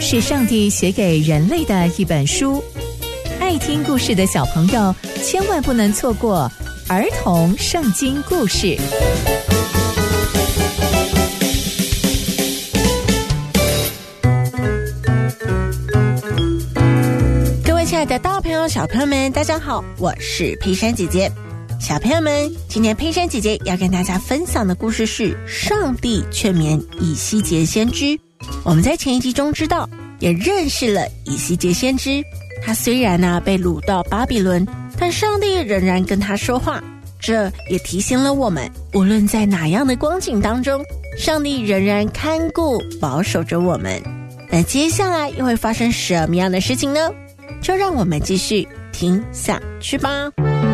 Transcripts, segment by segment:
是上帝写给人类的一本书，爱听故事的小朋友千万不能错过儿童圣经故事。 各位亲爱的大朋友小朋友们，大家好，我是佩珊姐姐。小朋友们，今天佩珊姐姐要跟大家分享的故事是上帝劝勉以西结先知。我们在前一集中知道也认识了以西结先知，他虽然被掳到巴比伦，但上帝仍然跟他说话。这也提醒了我们，无论在哪样的光景当中，上帝仍然看顾保守着我们。那接下来又会发生什么样的事情呢？就让我们继续听下去吧。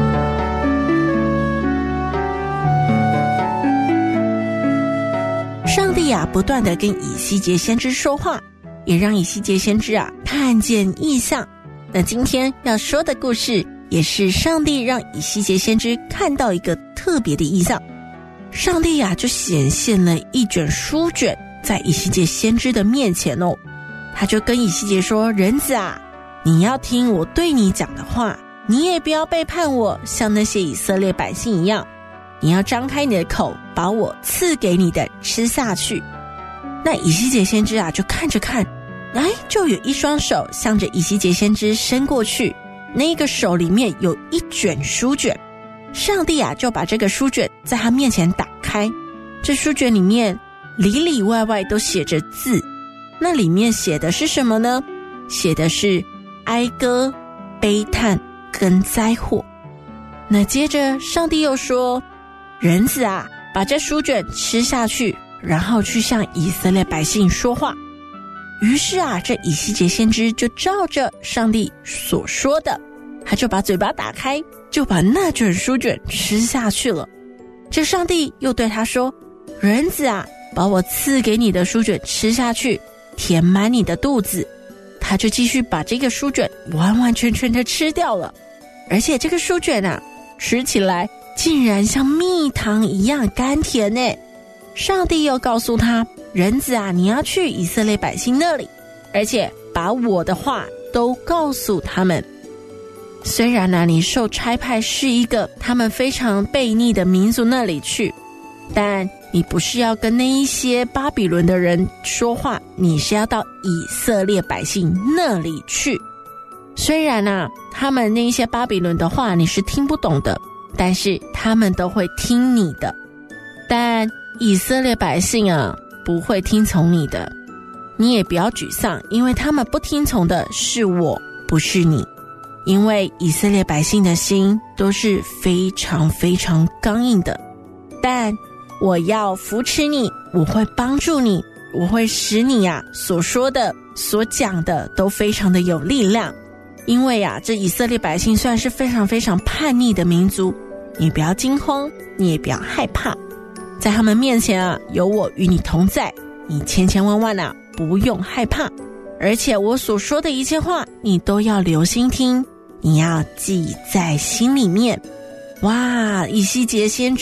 上帝不断地跟以西结先知说话，也让以西结先知看见异象。那今天要说的故事也是上帝让以西结先知看到一个特别的异象。上帝就显现了一卷书卷在以西结先知的面前哦。他就跟以西结说，人子你要听我对你讲的话，你也不要背叛我，像那些以色列百姓一样，你要张开你的口，把我赐给你的吃下去。那以西结先知就看着看，就有一双手向着以西结先知伸过去，那个手里面有一卷书卷。上帝就把这个书卷在他面前打开，这书卷里面里里外外都写着字。那里面写的是什么呢？写的是哀歌、悲叹跟灾祸。那接着上帝又说，人子把这书卷吃下去，然后去向以色列百姓说话。于是这以西结先知就照着上帝所说的，他就把嘴巴打开，就把那卷书卷吃下去了。这上帝又对他说，人子把我赐给你的书卷吃下去，填满你的肚子。他就继续把这个书卷完完全全的吃掉了。而且这个书卷吃起来竟然像蜜糖一样甘甜呢。上帝又告诉他，人子你要去以色列百姓那里，而且把我的话都告诉他们。虽然你受差派是一个他们非常悖逆的民族那里去，但你不是要跟那一些巴比伦的人说话，你是要到以色列百姓那里去。虽然他们那一些巴比伦的话你是听不懂的，但是他们都会听你的。但以色列百姓不会听从你的。你也不要沮丧，因为他们不听从的是我，不是你。因为以色列百姓的心都是非常非常刚硬的，但我要扶持你，我会帮助你，我会使你所说的所讲的都非常的有力量。因为这以色列百姓虽然是非常非常叛逆的民族，你不要惊慌，你也不要害怕，在他们面前有我与你同在，你千千万万不用害怕。而且我所说的一切话你都要留心听，你要记在心里面。哇，以西结先知